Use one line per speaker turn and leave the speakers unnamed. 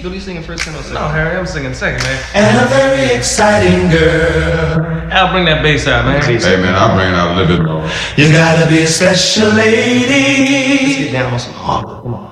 Bill, you singing first or second?
No, Harry, I'm singing second, man.
And a very exciting girl.
Al, bring that bass out, man.
Hey, man, I'll bring it out a little bit more.
You gotta be a special lady.
Let's get down on some harmony. Come on.